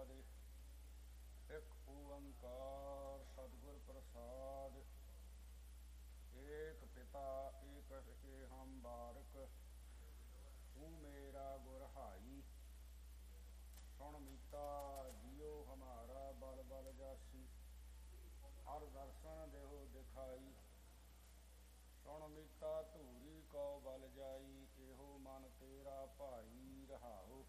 ਫਤਿਹ। ਇੱਕ ਓੰਕਾਰ ਸਤਿਗੁਰ ਪ੍ਰਸਾਦ। ਏਕ ਪਿਤਾ ਏਕਸ ਏਹੰ ਬਾਰਕ, ਤੂੰ ਮੇਰਾ ਗੁਰ ਹਾਈ। ਸੁਣ ਮੀਤਾ ਜਿਉ ਹਮਾਰਾ ਬਲ ਬਲ ਜਾਸੀ, ਹਰ ਦਰਸ਼ਨ ਦੇਹੁ ਦਿਖਾਈ। ਸੁਣ ਮੀਤਾ ਧੂਰੀ ਕਉ ਬਲ ਜਾਈ, ਇਹੋ ਮਨ ਤੇਰਾ ਭਾਈ ਰਹਾਉ।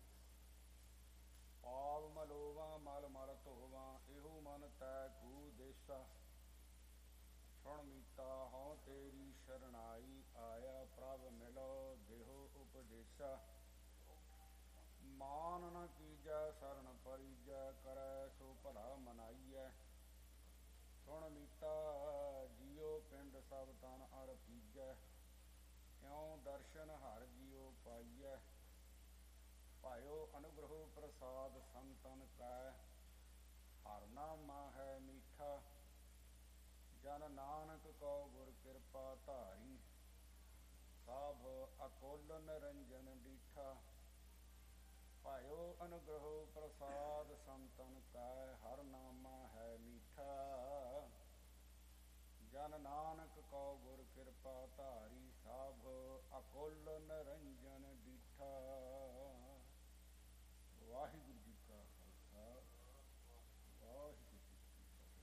ਪਾਪ ਮਲੋਵਾਂ ਮਲ ਮਲ ਧੋਵਾਂ, ਇਹੋ ਮਨ ਤੈ ਕੂ ਦੇਸਾ। ਸੁਣ ਮੀਤਾ ਹਉ ਤੇਰੀ ਸ਼ਰਨਾਈ, ਆਇਆ ਪ੍ਰਭ ਮਿਲੋ ਦੇਹੁ ਉਪਦੇਸਾ। ਮਾਨ ਨ ਕੀਜੈ ਸਰਨ ਪਰੀਜੈ, ਕਰੈ ਸੋ ਭਲਾ ਮਨਾਈਐ। ਸੁਣ ਮੀਤਾ ਜਿਉ ਪਿੰਡ ਸਭ ਤਨ ਅਰ ਪੀਜੈ, ਇਉ ਦਰਸ਼ਨ ਹਰਿ ਜਿਉ ਪਾਈਐ। ਭਾਇਓ ਅਨੁਗ੍ਰਹੁ ਪ੍ਰਸਾਦ ਸੰਤਨ ਕੈ, ਹਰਿ ਨਾਮਾ ਹੈ ਮੀਠਾ। ਜਨ ਨਾਨਕ ਕਉ ਗੁਰ ਕਿਰਪਾ ਧਾਰੀ, ਸਭ ਅਕੁਲ ਨਿਰੰਜਨ ਡੀਠਾ। ਭਾਇਓ ਅਨੁਗ੍ਰਹੁ ਪ੍ਰਸਾਦ ਸੰਤਨ ਕੈ, ਹਰਿ ਨਾਮਾ ਹੈ ਮੀਠਾ। ਜਨ ਨਾਨਕ ਕਉ ਗੁਰ ਕਿਰਪਾ ਧਾਰੀ, ਸਭ ਅਕੁਲ ਨਿਰੰਜਨ